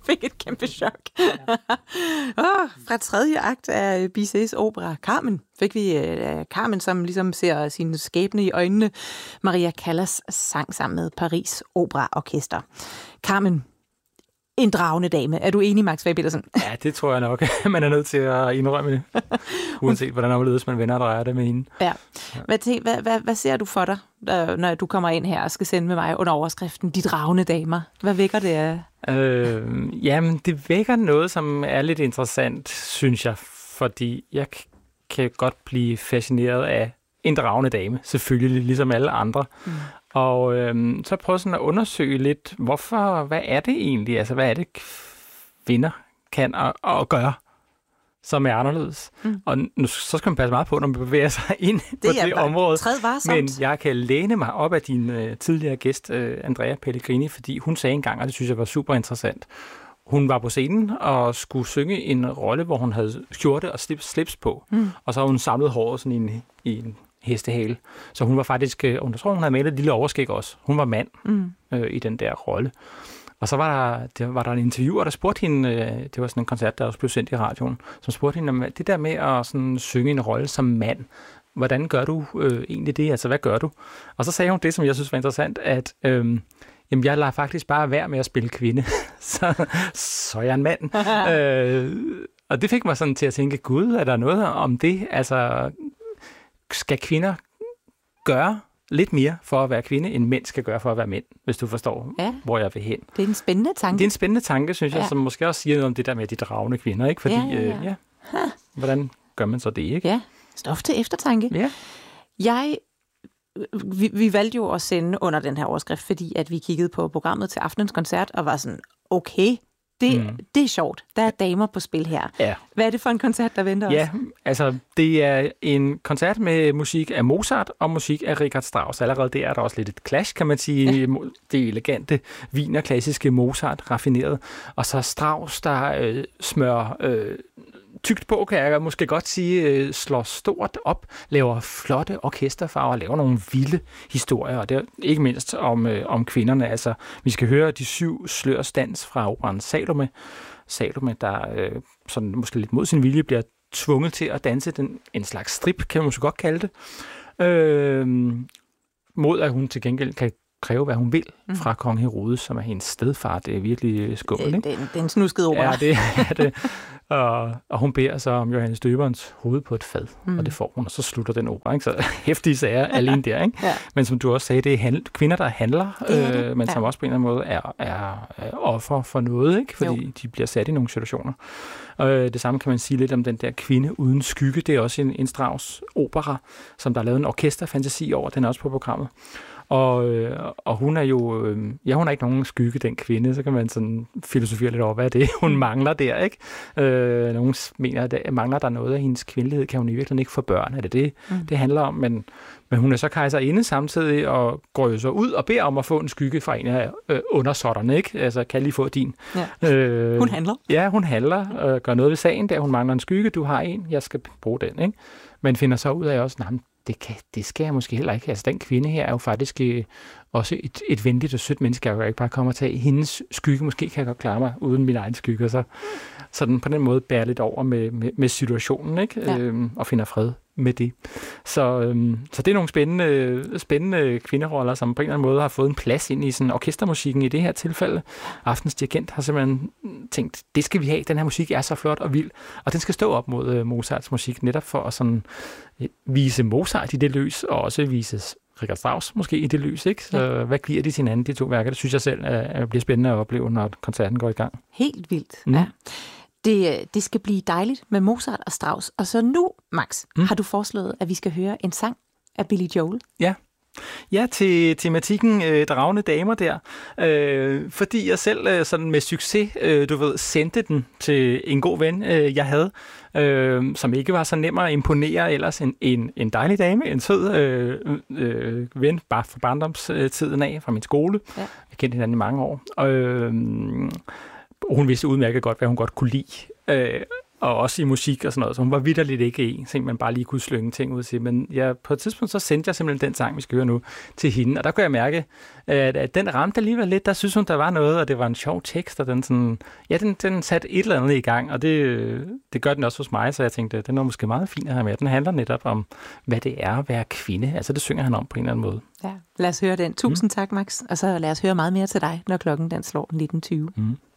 fik et kæmpe chok. Fra tredje akt af Bizets opera Carmen fik vi Carmen, som ligesom ser sin skæbne i øjnene. Maria Callas sang sammen med Paris Opera Orkester. Carmen, en dragende dame. Er du enig, Max Fage Petersen? Ja, det tror jeg nok. Man er nødt til at indrømme det. Uanset hvordan overledes man vender og drejer det med hende. Ja. Hvad ser du for dig, når du kommer ind her og skal sende med mig under overskriften De dragende damer? Hvad vækker det af? Jamen, det vækker noget, som er lidt interessant, synes jeg. Fordi jeg kan godt blive fascineret af en dragende dame, selvfølgelig, ligesom alle andre. Og så prøver sådan at undersøge lidt, hvad er det egentlig? Altså, hvad er det, kvinder kan og gøre, som er anderledes? Og nu, så skal man passe meget på, når man bevæger sig ind på det område. Men jeg kan læne mig op af din tidligere gæst, Andrea Pellegrini, fordi hun sagde engang, og det synes jeg var super interessant. Hun var på scenen og skulle synge en rolle, hvor hun havde skjorte og slips på. Og så har hun samlet håret sådan i en hestehale. Så hun var faktisk, jeg tror, hun havde malet et lille overskæg også. Hun var mand i den der rolle. Og så var der en interviewer, der spurgte hende, det var sådan en koncert, der også blev sendt i radioen, som spurgte hende om det der med at sådan synge en rolle som mand. Hvordan gør du egentlig det? Altså, hvad gør du? Og så sagde hun det, som jeg synes var interessant, at jamen, jeg lader faktisk bare være med at spille kvinde. så er jeg en mand. Og det fik mig sådan til at tænke, gud, er der noget om det? Altså, skal kvinder gøre lidt mere for at være kvinde, end mænd skal gøre for at være mænd, hvis du forstår, hvor jeg vil hen. Det er en spændende tanke. Det er en spændende tanke, synes jeg, som måske også siger noget om det der med de dragende kvinder, ikke? Fordi, hvordan gør man så det, ikke? Ja, stof til eftertanke. Ja. Vi valgte jo at sende under den her overskrift, fordi at vi kiggede på programmet til aftenens koncert, og var sådan, okay, det er sjovt. Der er damer på spil her. Ja. Hvad er det for en koncert, der venter os? Ja, altså det er en koncert med musik af Mozart og musik af Richard Strauss. Allerede der er der også lidt et clash, kan man sige. Ja. Det elegante Wiener klassiske Mozart, raffineret. Og så Strauss, der smører tykt på, kan jeg måske godt sige, slår stort op, laver flotte orkesterfarver, laver nogle vilde historier, og det er ikke mindst om kvinderne. Altså, vi skal høre de 7 slørs dans fra operaen Salome. Salome, der sådan måske lidt mod sin vilje bliver tvunget til at danse en slags strip, kan man måske godt kalde det, mod at hun til gengæld kan kræve, hvad hun vil fra kong Herodes, som er hendes stedfar. Det er virkelig skummel, ikke? Det er en snusket opera. Ja, det er det. Og hun beder så om Johannes Døberens hoved på et fad, og det får hun, og så slutter den opera. Ikke? Så hæftige sager alene der. Ikke? Ja. Men som du også sagde, det er kvinder, der handler, men som også på en eller anden måde er offer for noget, ikke? Fordi de bliver sat i nogle situationer. Det samme kan man sige lidt om den der Kvinde uden skygge. Det er også en Strauss opera, som der er lavet en orkesterfantasi over. Den er også på programmet. Og hun er jo, hun er ikke nogen skygge, den kvinde, så kan man sådan filosofere lidt over, hvad er det, hun mangler der, ikke? Nogen mener, at mangler der noget af hendes kvindelighed, kan hun i virkeligheden ikke få børn, er det det handler om, men hun er så kejserinde samtidig, og går jo så ud og beder om at få en skygge fra en af undersåtterne, ikke? Altså, kan lige få din. Ja. Hun handler. Ja, hun handler, gør noget ved sagen der, hun mangler en skygge, du har en, jeg skal bruge den, ikke? Men finder så ud af også, det skal jeg måske heller ikke. Altså, den kvinde her er jo faktisk også et venligt og sødt menneske. Jeg kan ikke bare komme og tage hendes skygge. Måske kan jeg godt klare mig uden min egen skygge. Så den på den måde bærer lidt over med situationen, ikke? Ja. Og finder fred med det. Så det er nogle spændende kvinderoller, som på en eller anden måde har fået en plads ind i sådan orkestermusikken i det her tilfælde. Aftens dirigent har simpelthen tænkt, det skal vi have. Den her musik er så flot og vild. Og den skal stå op mod Mozarts musik, netop for at sådan vise Mozart i det lys, og også vises Richard Strauss måske i det lys, ikke? Så hvad giver de til hinanden, de 2 værker? Det synes jeg selv bliver spændende at opleve, når koncerten går i gang. Helt vildt, ja. Det skal blive dejligt med Mozart og Strauss. Og så nu, Max, har du foreslået, at vi skal høre en sang af Billy Joel. Ja, til tematikken dragende damer der. Fordi jeg selv sådan med succes, sendte den til en god ven, jeg havde, som ikke var så nem at imponere ellers en dejlig dame, en sød ven, bare fra barndomstiden af, fra min skole. Ja. Jeg kendte hinanden i mange år. Og hun vidste udmærket godt, hvad hun godt kunne lide. og også i musik og sådan noget, så hun var vitterligt ikke en, så man bare lige kunne slynge ting ud til. Men på et tidspunkt, så sendte jeg simpelthen den sang, vi skal høre nu, til hende, og der kunne jeg mærke, at den ramte alligevel lidt. Der synes hun, der var noget, og det var en sjov tekst, og den sådan, ja, den satte et eller andet i gang, og det gør den også hos mig, så jeg tænkte, den er måske meget fin at have med. Den handler netop om, hvad det er at være kvinde. Altså, det synger han om på en eller anden måde. Ja, lad os høre den. Tusind tak, Max. Og så lad os høre meget mere til dig, når klokken den slår 19:20.